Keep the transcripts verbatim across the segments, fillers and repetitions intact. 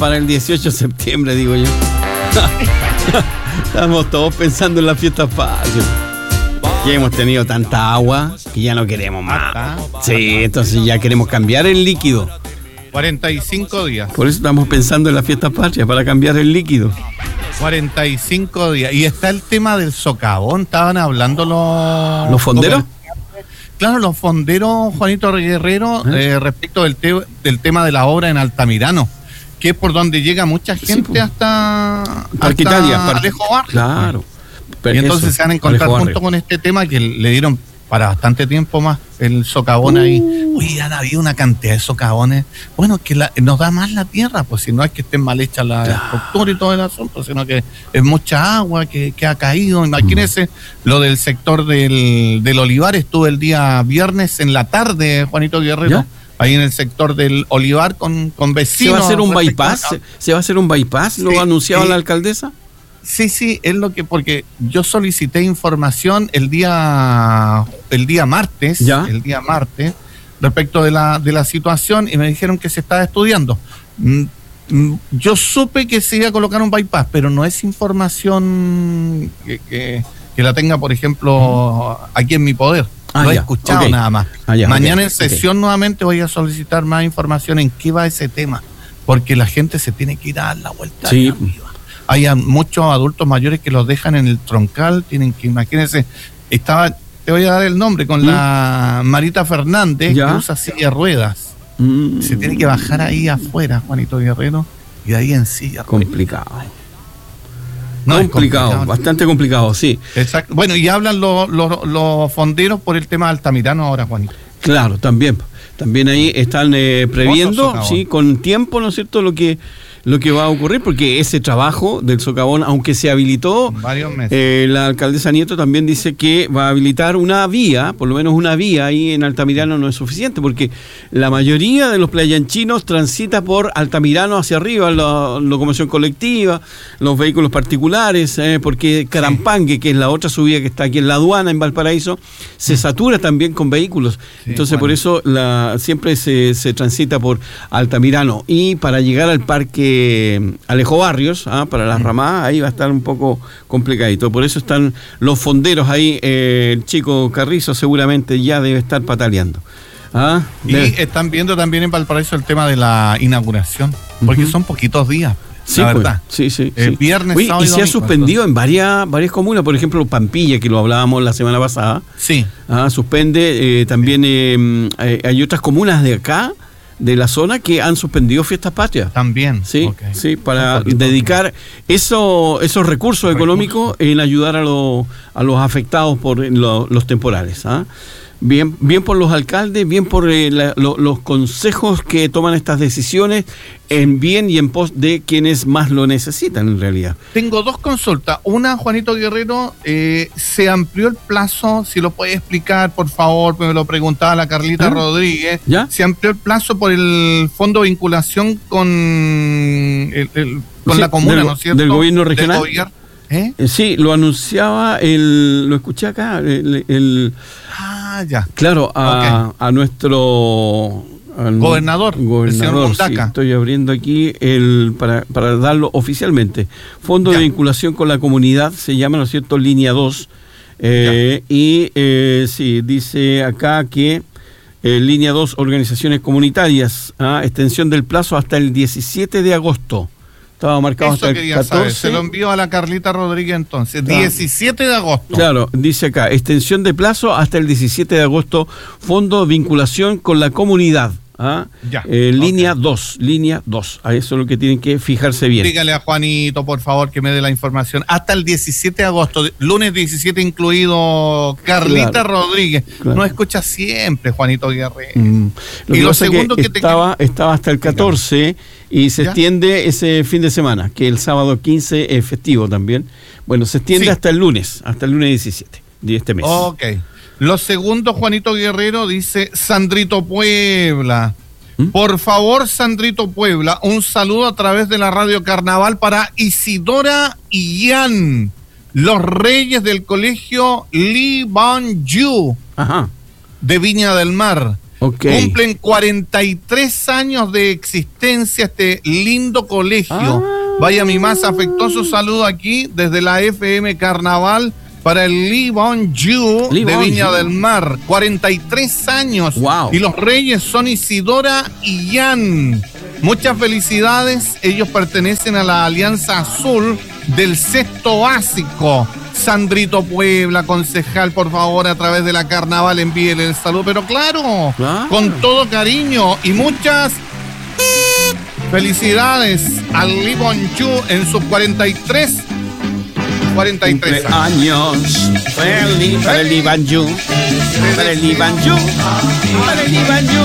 para el dieciocho de septiembre, digo yo. Estamos todos pensando en las fiestas patrias. Ya hemos tenido tanta agua que ya no queremos más. Sí, entonces ya queremos cambiar el líquido. cuarenta y cinco días. Por eso estamos pensando en las fiestas patrias, para cambiar el líquido. cuarenta y cinco días. Y está el tema del socavón. Estaban hablando los... ¿Los fonderos? Claro, los fonderos, Juanito Guerrero, ¿Eh? Eh, respecto del, te- del tema de la obra en Altamirano, que es por donde llega mucha gente, sí, pues, hasta, Parque hasta Italia, Parque... Alejo Barrio. Claro. Pero y entonces eso, se van a encontrar junto con este tema que le dieron para bastante tiempo más el socavón uh. ahí. Uy, han habido una cantidad de socavones. Bueno, que la, nos da más la tierra, pues si no es que estén mal hechas la claro. estructura y todo el asunto, sino que es mucha agua que, que ha caído. Imagínense mm. lo del sector del, del Olivar. Estuve el día viernes en la tarde, Juanito Guerrero. ¿Ya? Ahí en el sector del Olivar con, con vecinos. ¿Se va a hacer un bypass? ¿Se, ¿Se va a hacer un bypass? ¿Lo sí, ha anunciado eh, la alcaldesa? Sí, sí, es lo que, porque yo solicité información el día el día martes, ¿Ya? el día martes, respecto de la de la situación y me dijeron que se estaba estudiando. Yo supe que se iba a colocar un bypass, pero no es información que, que, que la tenga, por ejemplo, aquí en mi poder. Ah, lo he ya. escuchado okay. nada más. Ah, ya, Mañana okay. en sesión okay. nuevamente voy a solicitar más información en qué va ese tema, porque la gente se tiene que ir a dar la vuelta sí. arriba. Hay muchos adultos mayores que los dejan en el troncal, tienen que, imagínense, estaba, te voy a dar el nombre, con ¿Mm? la Marita Fernández, ¿Ya? que usa silla de ruedas. Mm. Se tiene que bajar ahí afuera, Juanito Guerrero, y de ahí en silla. Complicado. No, complicado, complicado, bastante complicado, sí. Exacto. Bueno, y hablan los los los fonderos por el tema de Altamirano ahora, Juanito. Claro, también. También ahí están eh, previendo, sí, con tiempo, ¿no es cierto?, lo que lo que va a ocurrir, porque ese trabajo del socavón, aunque se habilitó, varios meses. Eh, la alcaldesa Nieto también dice que va a habilitar una vía, por lo menos una vía ahí en Altamirano no es suficiente, porque la mayoría de los playanchinos transita por Altamirano hacia arriba, la locomoción colectiva, los vehículos particulares, eh, porque Carampangue, que es la otra subida que está aquí en la aduana, en Valparaíso, se satura también con vehículos. Sí, Entonces, bueno. por eso la, siempre se, se transita por Altamirano. Y para llegar al parque Alejo Barrios, ¿ah? para las ramadas, ahí va a estar un poco complicadito. Por eso están los fonderos ahí. Eh, el chico Carrizo seguramente ya debe estar pataleando. ¿Ah? Y debe... están viendo también en Valparaíso el tema de la inauguración, porque uh-huh. son poquitos días. Sí, la verdad. Pues, sí, sí. El sí. viernes, Oye, sábado y y se domingo, ha suspendido entonces. en varias varias comunas, por ejemplo, Pampilla, que lo hablábamos la semana pasada. Sí. Ah, suspende. Eh, también eh, hay otras comunas de acá, de la zona, que han suspendido fiestas patrias. También. Sí, okay. sí, para dedicar eso, esos recursos ¿Recursos? económicos en ayudar a, lo, a los afectados por lo, los temporales. ¿ah? Bien, bien por los alcaldes, bien por eh, la, lo, los consejos que toman estas decisiones en bien y en pos de quienes más lo necesitan en realidad. Tengo dos consultas. Una, Juanito Guerrero, eh, se amplió el plazo, si lo puede explicar, por favor, me lo preguntaba la Carlita ¿Ah? Rodríguez. ¿Ya? Se amplió el plazo por el fondo de vinculación con, el, el, con sí, la comuna, del, ¿no es cierto? Del gobierno regional. Del gobierno. ¿Eh? Sí, lo anunciaba, el, lo escuché acá, el... el ah, ya. Claro, a, okay. a nuestro... Al gobernador, gobernador el señor sí, estoy abriendo aquí el para, para darlo oficialmente. Fondo ya. de vinculación con la comunidad, se llama, ¿no es cierto?, línea dos. Eh, y eh, sí, dice acá que eh, línea dos, organizaciones comunitarias, ¿ah? extensión del plazo hasta el diecisiete de agosto. Estaba marcado Eso hasta el catorce. Saber. Se lo envío a la Carlita Rodríguez entonces. Claro. diecisiete de agosto. Claro, dice acá, extensión de plazo hasta el diecisiete de agosto, fondo de vinculación con la comunidad. ¿Ah? Ya, eh, okay. Línea dos, línea dos. A eso es lo que tienen que fijarse bien. Dígale a Juanito, por favor, que me dé la información. Hasta el diecisiete de agosto, lunes diecisiete incluido, Carlita claro, Rodríguez. Claro. Nos escucha siempre, Juanito Guerrero. Mm. Lo y que lo segundo que, que estaba, te... estaba hasta el catorce y se ¿Ya? extiende ese fin de semana, que el sábado quince es festivo también. Bueno, se extiende sí. hasta el lunes, hasta el lunes diecisiete de este mes. Ok. Lo segundo, Juanito Guerrero, dice Sandrito Puebla. ¿Mm? Por favor, Sandrito Puebla, un saludo a través de la Radio Carnaval para Isidora y Ian, los reyes del colegio Lee Ban Yu de Viña del Mar. Okay. Cumplen cuarenta y tres años de existencia este lindo colegio. Ah. Vaya mi más afectuoso saludo aquí desde la F M Carnaval para el Lee Bon-ju de Viña del Mar. cuarenta y tres años. Wow. Y los reyes son Isidora y Jan. Muchas felicidades. Ellos pertenecen a la Alianza Azul del Sexto Básico. Sandrito Puebla, concejal, por favor, a través de la Carnaval envíele el saludo, pero claro, claro, con todo cariño y muchas felicidades al Lee Bon-ju en sus cuarenta y tres, cuarenta y tres años. Feliz para el Lee Bon-ju, para el Lee Bon-ju, para el Lee Bon-ju.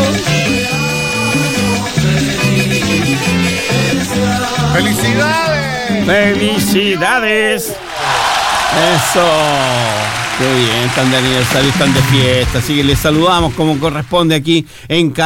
¡Felicidades! ¡Felicidades! Eso, qué bien, están de aniversario, están de fiesta, así que les saludamos como corresponde aquí en